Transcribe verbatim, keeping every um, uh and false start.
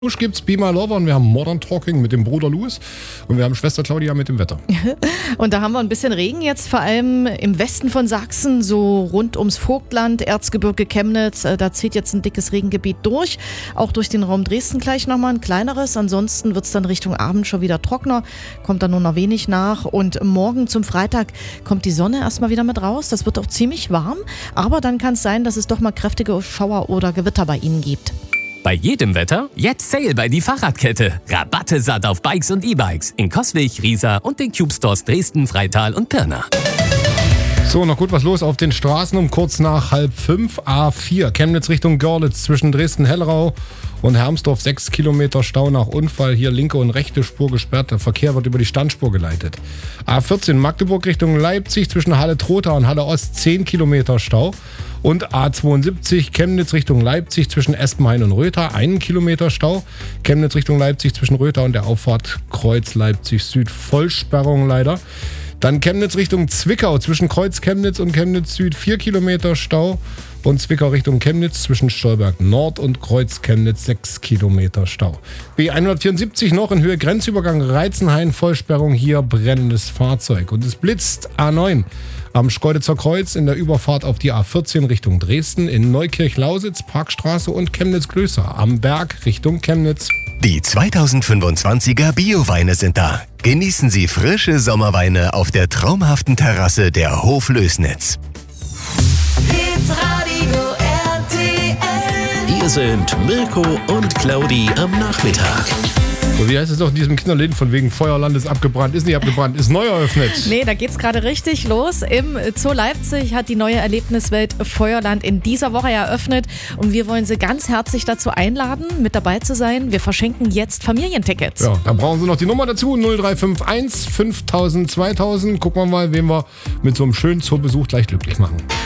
Busch gibt's Be My Lover und wir haben Modern Talking mit dem Bruder Louis und wir haben Schwester Claudia mit dem Wetter. Und da haben wir ein bisschen Regen jetzt, vor allem im Westen von Sachsen, so rund ums Vogtland, Erzgebirge, Chemnitz. Da zieht jetzt ein dickes Regengebiet durch, auch durch den Raum Dresden gleich nochmal ein kleineres. Ansonsten wird es dann Richtung Abend schon wieder trockener, kommt dann nur noch wenig nach. Und morgen zum Freitag kommt die Sonne erstmal wieder mit raus. Das wird auch ziemlich warm, aber dann kann es sein, dass es doch mal kräftige Schauer oder Gewitter bei Ihnen gibt. Bei jedem Wetter jetzt Sale bei die Fahrradkette. Rabatte satt auf Bikes und E-Bikes in Coswig, Riesa und den Cube Stores Dresden, Freital und Pirna. So, noch gut was los auf den Straßen um kurz nach halb fünf. A vier, Chemnitz Richtung Görlitz zwischen Dresden-Hellrau und Hermsdorf. Sechs Kilometer Stau nach Unfall. Hier linke und rechte Spur gesperrt. Der Verkehr wird über die Standspur geleitet. A vierzehn, Magdeburg Richtung Leipzig zwischen Halle-Trotha und Halle-Ost. Zehn Kilometer Stau. Und A zweiundsiebzig, Chemnitz Richtung Leipzig zwischen Espenhain und Rötha. Einen Kilometer Stau. Chemnitz Richtung Leipzig zwischen Rötha und der Auffahrt Kreuz Leipzig Süd. Vollsperrung leider. Dann Chemnitz Richtung Zwickau zwischen Kreuz Chemnitz und Chemnitz Süd. Vier Kilometer Stau. Und Zwickau Richtung Chemnitz zwischen Stolberg Nord und Kreuz Chemnitz. Sechs Kilometer Stau. B hundertvierundsiebzig noch in Höhe Grenzübergang Reizenhain. Vollsperrung, hier brennendes Fahrzeug. Und es blitzt A neun. Am Schkeuditzer Kreuz in der Überfahrt auf die A vierzehn Richtung Dresden, in Neukirch-Lausitz, Parkstraße und Chemnitz-Klößer. Am Berg Richtung Chemnitz. Die zweitausendfünfundzwanziger Bio-Weine sind da. Genießen Sie frische Sommerweine auf der traumhaften Terrasse der Hof Lößnitz. Hitradio R T L. Hier sind Mirko und Claudi am Nachmittag. So, wie heißt es doch in diesem Kinderlied von wegen Feuerland ist abgebrannt, ist nicht abgebrannt, ist neu eröffnet. Nee, da geht's gerade richtig los. Im Zoo Leipzig hat die neue Erlebniswelt Feuerland in dieser Woche eröffnet und wir wollen Sie ganz herzlich dazu einladen, mit dabei zu sein. Wir verschenken jetzt Familientickets. Ja, da brauchen Sie noch die Nummer dazu, null drei fünf eins fünftausend zweitausend. Gucken wir mal, wen wir mit so einem schönen Zoobesuch gleich glücklich machen.